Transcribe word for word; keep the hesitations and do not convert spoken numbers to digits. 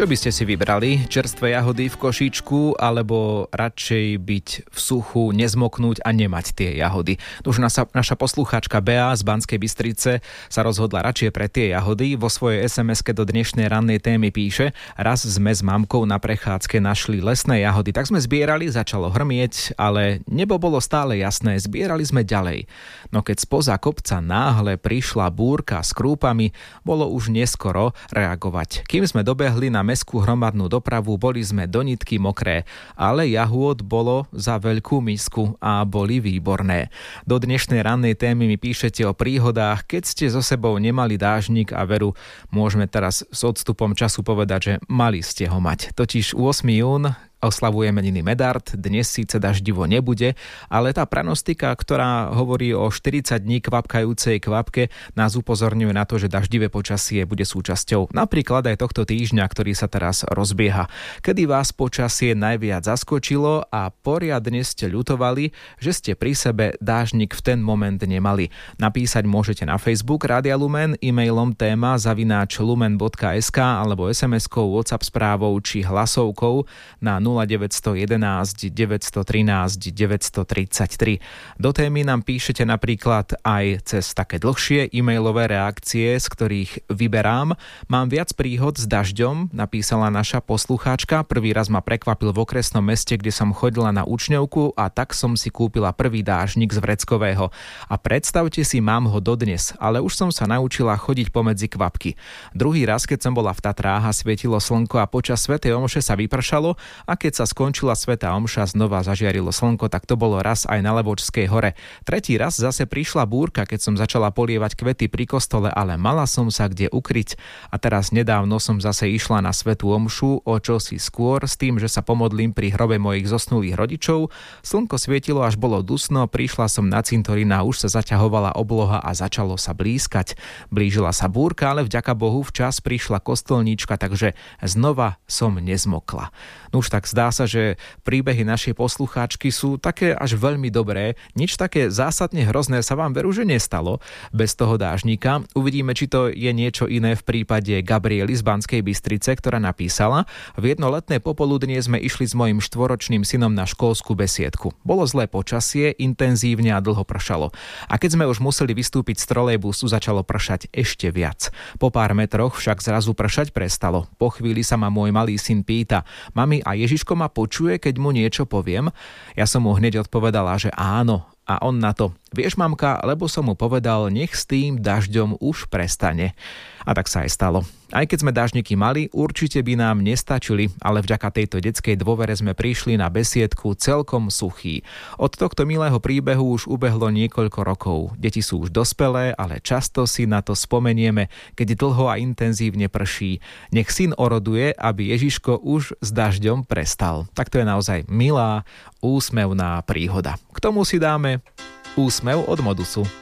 Čo by ste si vybrali? Čerstvé jahody v košíčku alebo radšej byť v suchu, nezmoknúť a nemať tie jahody? Už naša, naša poslucháčka Bea z Banskej Bystrice sa rozhodla radšej pre tie jahody. Vo svojej es em eske do dnešnej rannej témy píše: raz sme s mamkou na prechádzke našli lesné jahody, tak sme zbierali, začalo hrmieť, ale nebo bolo stále jasné, zbierali sme ďalej. No keď spoza kopca náhle prišla búrka s krúpami, bolo už neskoro reagovať. Kým sme dobehli na mestskú hromadnú dopravu, boli sme do nitky mokré, ale jahôd bolo za veľkú misku a boli výborné. Do dnešnej rannej témy mi píšete o príhodách, keď ste so sebou nemali dážnik a veru, môžeme teraz s odstupom času povedať, že mali ste ho mať. Totiž ôsmeho júna oslavuje meniny Medard, dnes síce daždivo nebude, ale tá pranostika, ktorá hovorí o štyridsať dní kvapkajúcej kvapke, nás upozorňuje na to, že daždivé počasie bude súčasťou napríklad aj tohto týždňa, ktorý sa teraz rozbieha. Kedy vás počasie najviac zaskočilo a poriadne ste ľutovali, že ste pri sebe dážnik v ten moment nemali. Napísať môžete na Facebook Rádia Lumen, e-mailom téma zavináč lumen bodka es ká alebo es em eskou, WhatsApp správou či hlasovkou na nula deväť jeden jedna deväť jedna tri deväť tri tri. Do témy nám píšete napríklad aj cez také dlhšie e-mailové reakcie, z ktorých vyberám. Mám viac príhod s dažďom, napísala naša poslucháčka. Prvý raz ma prekvapil v okresnom meste, kde som chodila na učňovku a tak som si kúpila prvý dážnik z vreckového. A predstavte si, mám ho dodnes, ale už som sa naučila chodiť pomedzi kvapky. Druhý raz, keď som bola v Tatrách a svietilo slnko a počas svätej omše sa vypršalo a keď sa skončila svätá omša, znova zažiarilo slnko, tak to bolo raz aj na Levočskej hore. Tretí raz zase prišla búrka, keď som začala polievať kvety pri kostole, ale mala som sa kde ukryť. A teraz nedávno som zase išla na svätú omšu o čosi skôr s tým, že sa pomodlím pri hrobe mojich zosnulých rodičov. Slnko svietilo, až bolo dusno, prišla som na cintorín a už sa zaťahovala obloha a začalo sa blískať. Blížila sa búrka, ale vďaka Bohu včas prišla kostolníčka, takže znova som nezmokla. No už tak zdá sa, že príbehy našej poslucháčky sú také až veľmi dobré. Nič také zásadne hrozné sa vám veru, že nestalo bez toho dážnika. Uvidíme, či to je niečo iné v prípade Gabriely z Banskej Bystrice, ktorá napísala: v jedno letné popoludnie sme išli s mojím štvoročným synom na školskú besiedku. Bolo zlé počasie, intenzívne a dlho pršalo. A keď sme už museli vystúpiť z trolejbusu, začalo pršať ešte viac. Po pár metroch však zrazu pršať prestalo. Po chvíli sa ma môj malý syn pýta: mami, a Ježiško ma počuje, keď mu niečo poviem? Ja som mu hneď odpovedala, že áno. A on na to: vieš, mamka, lebo som mu povedal, nech s tým dažďom už prestane. A tak sa aj stalo. Aj keď sme dážniky mali, určite by nám nestačili, ale vďaka tejto detskej dôvere sme prišli na besiedku celkom suchý. Od tohto milého príbehu už ubehlo niekoľko rokov. Deti sú už dospelé, ale často si na to spomenieme, keď dlho a intenzívne prší. Nech syn oroduje, aby Ježiško už s dažďom prestal. Tak to je naozaj milá, úsmevná príhoda. K tomu si dáme úsmev od Modusu.